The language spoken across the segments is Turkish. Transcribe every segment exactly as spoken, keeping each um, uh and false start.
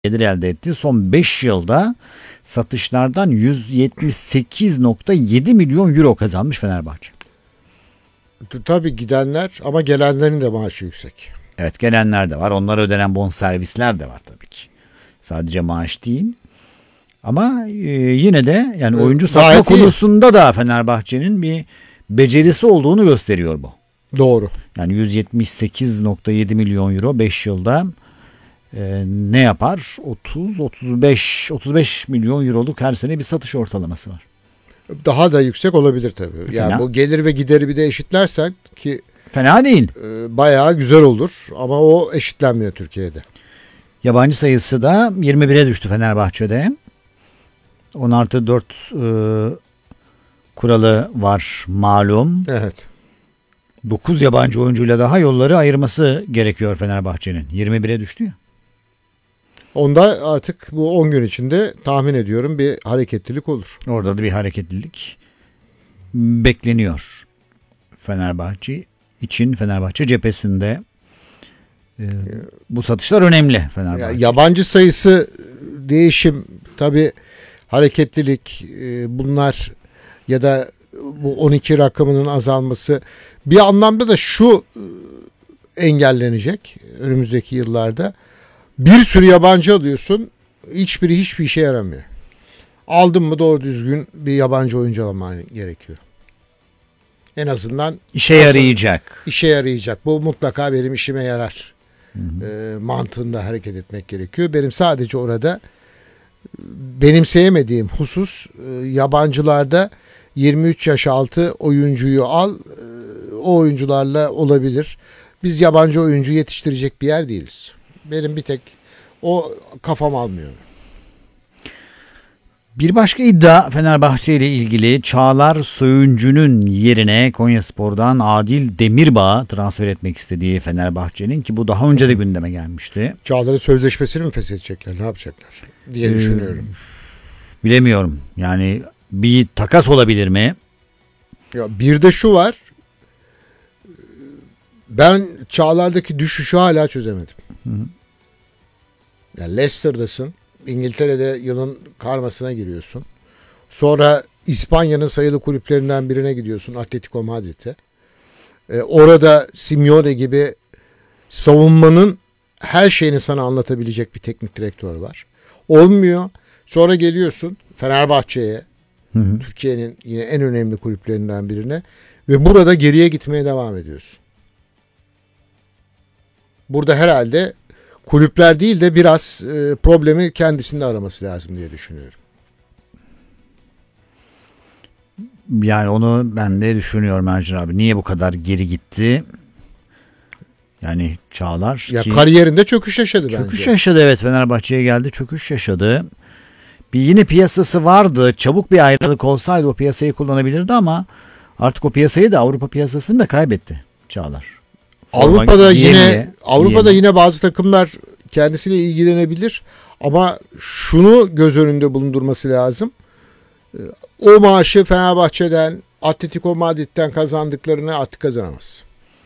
gelir elde etti. Son beş yılda satışlardan yüz yetmiş sekiz nokta yedi milyon euro kazanmış Fenerbahçe. Tabii gidenler ama gelenlerin de maaşı yüksek. Evet, gelenler de var. Onlara ödenen bonservisler de var tabii ki. Sadece maaş değil. Ama e, yine de yani Evet, oyuncu satma gayet iyi. konusunda da Fenerbahçe'nin bir becerisi olduğunu gösteriyor bu. Doğru. Yani yüz yetmiş sekiz nokta yedi milyon euro beş yılda e, ne yapar? otuz otuz beş otuz beş milyon euroluk her sene bir satış ortalaması var. Daha da yüksek olabilir tabii. Yani Fena. bu gelir ve gideri bir de eşitlersen ki Fena değil. e, bayağı güzel olur ama o eşitlenmiyor Türkiye'de. Yabancı sayısı da yirmi bire düştü Fenerbahçe'de. on artı dört e, kuralı var malum. Evet. dokuz yabancı oyuncuyla daha yolları ayırması gerekiyor Fenerbahçe'nin. yirmi bire düştü ya. Onda artık bu on gün içinde tahmin ediyorum bir hareketlilik olur. Orada da bir hareketlilik bekleniyor. Fenerbahçe için, Fenerbahçe cephesinde e, bu satışlar önemli Fenerbahçe. Ya, yabancı sayısı değişim tabii hareketlilik e, bunlar ya da bu on iki rakamının azalması bir anlamda da şu e, engellenecek önümüzdeki yıllarda. Bir sürü yabancı alıyorsun, hiçbiri hiçbir işe yaramıyor. Aldın mı doğru düzgün bir yabancı oyuncu alman gerekiyor. En azından İşe yarayacak. işe yarayacak. Bu mutlaka benim işime yarar. E, mantığında hareket etmek gerekiyor. Benim sadece orada benimseyemediğim husus e, yabancılarda yirmi üç yaş altı oyuncuyu al, e, o oyuncularla olabilir. Biz yabancı oyuncu yetiştirecek bir yer değiliz. Benim bir tek o kafam almıyor. Bir başka iddia Fenerbahçe ile ilgili, Çağlar Söyüncü'nün yerine Konyaspor'dan Adil Demirbağ'ı transfer etmek istediği Fenerbahçe'nin, ki bu daha önce de gündeme gelmişti. Çağlar'ın sözleşmesini mi feshedecekler, ne yapacaklar diye Ee, düşünüyorum. Bilemiyorum. Yani bir takas olabilir mi? Ya bir de şu var. Ben Çağlar'daki düşüşü hala çözemedim. Hı hı. Ya Leicester'dasın. İngiltere'de yılın karmasına giriyorsun. Sonra İspanya'nın sayılı kulüplerinden birine gidiyorsun, Atletico Madrid'e. Ee, orada Simeone gibi savunmanın her şeyini sana anlatabilecek bir teknik direktör var. Olmuyor. Sonra geliyorsun Fenerbahçe'ye, Hı hı. Türkiye'nin yine en önemli kulüplerinden birine ve burada geriye gitmeye devam ediyorsun. Burada herhalde kulüpler değil de biraz e, problemi kendisinde araması lazım diye düşünüyorum. Yani onu ben de düşünüyorum Ercan abi. Niye bu kadar geri gitti? Yani Çağlar Ya ki kariyerinde çöküş yaşadı bence. çöküş yaşadı, evet, Fenerbahçe'ye geldi, çöküş yaşadı. Bir yine piyasası vardı. Çabuk bir ayrılık olsaydı o piyasayı kullanabilirdi ama artık o piyasayı da, Avrupa piyasasını da kaybetti Çağlar. Forma Avrupa'da giyemiyor, yine Avrupa'da giyemiyor. yine bazı takımlar kendisiyle ilgilenebilir ama şunu göz önünde bulundurması lazım. E, O maaşı Fenerbahçe'den, Atletico Madrid'den kazandıklarını artık kazanamaz.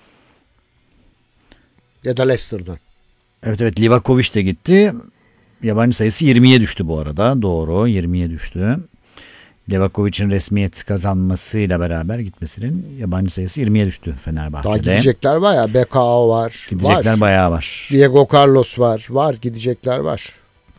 Ya da Leicester'dan. Evet evet, Livakovic de gitti. Yabancı sayısı yirmiye düştü bu arada. Doğru, yirmiye düştü. Livakovic'in resmiyet kazanmasıyla beraber gitmesinin yabancı sayısı yirmiye düştü Fenerbahçe'de. Daha gidecekler var ya. B K O var. Gidecekler var. bayağı var. Diego Carlos var. Var. Gidecekler var.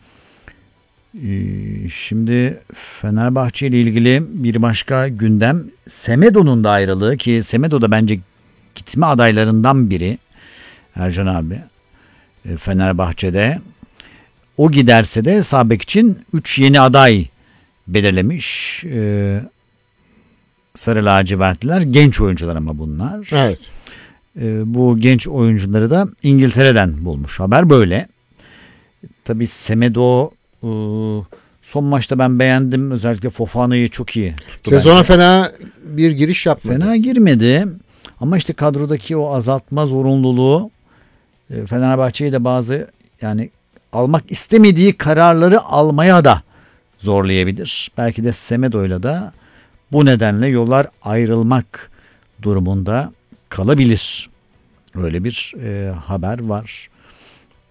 Ee, Şimdi Fenerbahçe ile ilgili bir başka gündem, Semedo'nun da ayrılığı, ki Semedo da bence gitme adaylarından biri Ercan abi. Ee, Fenerbahçe'de o giderse de sağ bek için üç yeni aday belirlemiş. Ee, Sarı lacivertliler, genç oyuncular ama bunlar. Evet. Ee, bu genç oyuncuları da İngiltere'den bulmuş. Haber böyle. Tabii Semedo e, son maçta ben beğendim. Özellikle Fofana'yı çok iyi tuttu. Sezona bence. fena bir giriş yapmadı. Fena girmedi. Ama işte kadrodaki o azaltma zorunluluğu e, Fenerbahçe'yi de bazı, yani almak istemediği kararları almaya da zorlayabilir. Belki de Semedo'yla da bu nedenle yollar ayrılmak durumunda kalabilir. Öyle bir e, haber var.